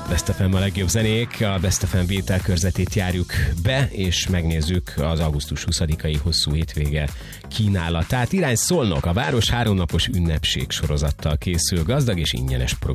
Best FM a legjobb zenék, a Best FM vételkörzetét járjuk be, és megnézzük az augusztus 20-ai hosszú hétvége kínálatát. Irány Szolnok, a város 3 napos ünnepség sorozattal készül, gazdag és ingyenes program.